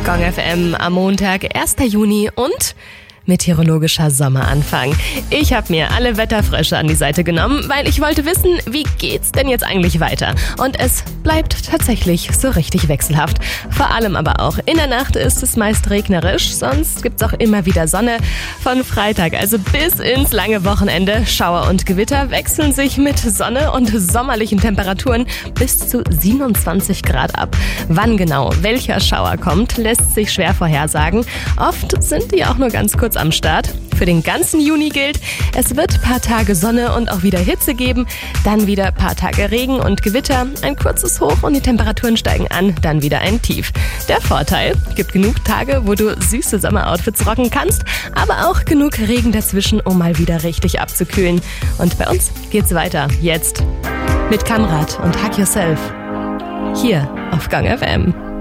Gong FM am Montag, 1. Juni und meteorologischer Sommeranfang. Ich habe mir alle Wetterfrösche an die Seite genommen, weil ich wollte wissen, wie geht's denn jetzt eigentlich weiter? Und es bleibt tatsächlich so richtig wechselhaft. Vor allem aber auch in der Nacht ist es meist regnerisch, sonst gibt's auch immer wieder Sonne. Von Freitag, also bis ins lange Wochenende, Schauer und Gewitter wechseln sich mit Sonne und sommerlichen Temperaturen bis zu 27 Grad ab. Wann genau welcher Schauer kommt, lässt sich schwer vorhersagen. Oft sind die auch nur ganz kurz am Start. Für den ganzen Juni gilt, es wird ein paar Tage Sonne und auch wieder Hitze geben, dann wieder ein paar Tage Regen und Gewitter, ein kurzes Hoch und die Temperaturen steigen an, dann wieder ein Tief. Der Vorteil, gibt genug Tage, wo du süße Sommeroutfits rocken kannst, aber auch genug Regen dazwischen, um mal wieder richtig abzukühlen. Und bei uns geht's weiter, jetzt mit Kamrat und Hug Yourself, hier auf Gong FM.